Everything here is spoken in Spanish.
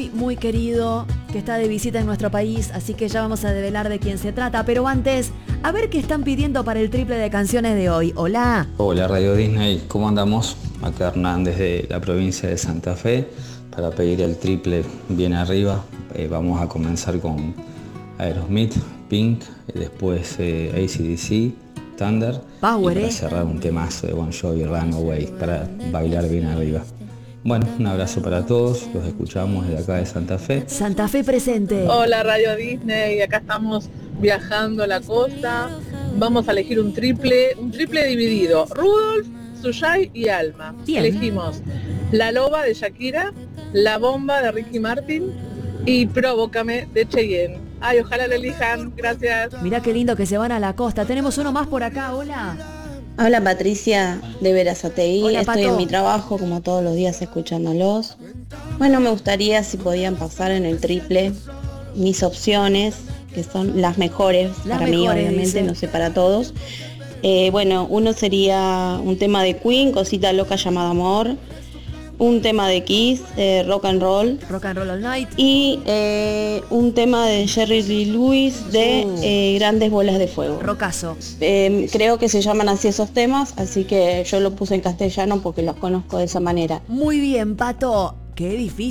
muy, muy querido que está de visita en nuestro país, así que ya vamos a develar de quién se trata. Pero antes, a ver qué están pidiendo para el triple de canciones de hoy. Hola. Hola Radio Disney, ¿cómo andamos? Acá Hernán desde la provincia de Santa Fe para pedir el triple bien arriba. Vamos a comenzar con Aerosmith, Pink, después AC/DC, Thunder y para cerrar un temazo de Bon Jovi, Runaway, para bailar bien arriba. Bueno, un abrazo para todos, los escuchamos desde acá de Santa Fe. Santa Fe presente. Hola Radio Disney, acá estamos viajando a la costa. Vamos a elegir un triple dividido. Rudolf, Suyai y Alma. Bien. Elegimos La Loba de Shakira, La Bomba de Ricky Martin y Provócame de Cheyenne. Ay, ojalá lo elijan, gracias. Mirá qué lindo que se van a la costa. Tenemos uno más por acá, hola. Hola Patricia de Verazategui, Hola, estoy Pato. en mi trabajo como todos los días escuchándolos. Bueno, me gustaría si podían pasar en el triple mis opciones, que son las mejores Las para mí, mejores, obviamente, dice. no sé para todos. Bueno, uno sería un tema de Queen, Cosita Loca Llamada Amor, un tema de Kiss, Rock and Roll, Rock and Roll All Night. y un tema de Jerry Lee Lewis de Grandes Bolas de Fuego. Rocazo. Creo que se llaman así esos temas, así que yo lo puse en castellano porque los conozco de esa manera. Muy bien, Pato. Qué difícil.